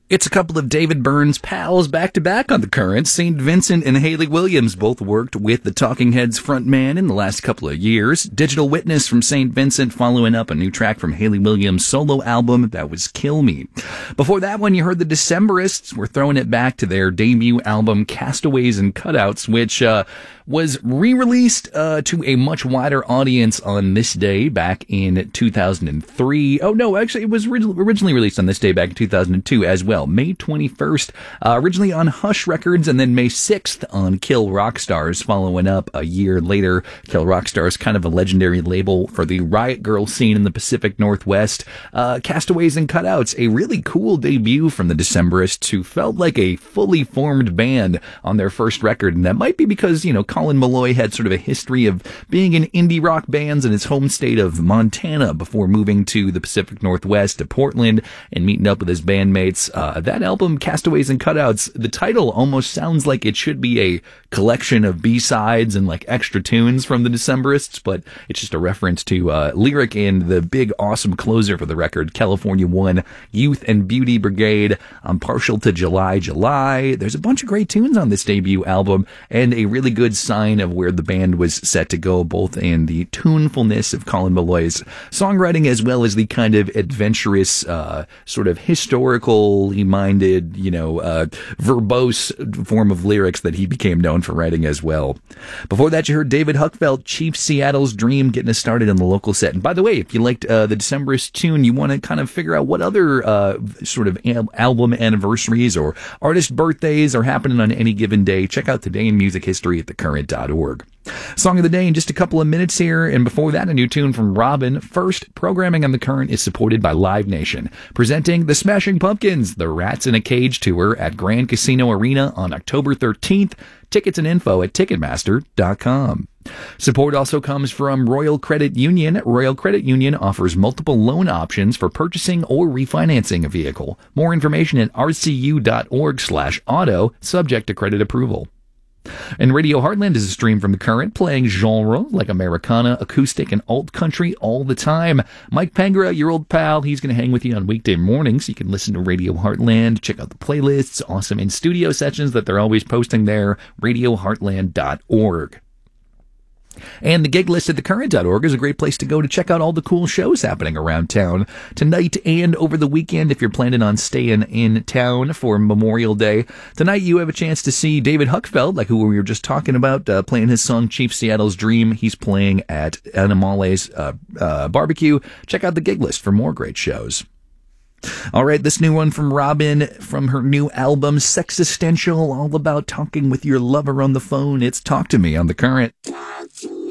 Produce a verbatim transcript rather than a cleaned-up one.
It's a couple of David Byrne's pals back-to-back on The Current. Saint Vincent and Hayley Williams both worked with the Talking Heads frontman in the last couple of years. Digital Witness from Saint Vincent following up a new track from Hayley Williams' solo album that was Kill Me. Before that one, you heard the Decemberists were throwing it back to their debut album Castaways and Cutouts, which uh, was re-released uh, to a much wider audience on this day back in two thousand three. Oh, no, actually, it was originally released on this day back in two thousand two as well. May twenty-first, uh, originally on Hush Records, and then May sixth on Kill Rock Stars, following up a year later. Kill Rock Stars, kind of a legendary label for the Riot Girl scene in the Pacific Northwest. Uh, Castaways and Cutouts, a really cool debut from the Decemberists, who felt like a fully formed band on their first record, and that might be because, you know, Colin Meloy had sort of a history of being in indie rock bands in his home state of Montana before moving to the Pacific Northwest to Portland and meeting up with his bandmates. Uh, Uh, that album, Castaways and Cutouts, the title almost sounds like it should be a collection of B-sides and like extra tunes from the Decemberists, but it's just a reference to uh, Lyric and the big awesome closer for the record, California One, Youth and Beauty Brigade, I'm Partial to July, July. There's a bunch of great tunes on this debut album, and a really good sign of where the band was set to go, both in the tunefulness of Colin Meloy's songwriting as well as the kind of adventurous, uh, sort of historical minded, you know, uh, verbose form of lyrics that he became known for writing as well. Before that, you heard David Huckfeld, Chief Seattle's Dream, getting us started on the local set. And by the way, if you liked uh, the Decemberist tune, you want to kind of figure out what other uh, sort of al- album anniversaries or artist birthdays are happening on any given day, check out Today in Music History at the current dot org. Song of the day in just a couple of minutes here, and before that, a new tune from Robin. First, programming on The Current is supported by Live Nation, presenting the Smashing Pumpkins, the Rats in a Cage tour at Grand Casino Arena on October thirteenth. Tickets and info at Ticketmaster dot com. Support also comes from Royal Credit Union. Royal Credit Union offers multiple loan options for purchasing or refinancing a vehicle. More information at R C U dot org slash auto, subject to credit approval. And Radio Heartland is a stream from The Current, playing genre like Americana, acoustic, and alt country all the time. Mike Pengra, your old pal, he's going to hang with you on weekday mornings. You can listen to Radio Heartland, check out the playlists, awesome in-studio sessions that they're always posting there, radio heartland dot org. And the gig list at the current dot org is a great place to go to check out all the cool shows happening around town tonight and over the weekend if you're planning on staying in town for Memorial Day. Tonight you have a chance to see David Huckfeld, like who we were just talking about, uh, playing his song Chief Seattle's Dream. He's playing at Animale's uh, uh, Barbecue. Check out the gig list for more great shows. All right, this new one from Robin from her new album, Sexistential, all about talking with your lover on the phone. It's Talk to Me on The Current.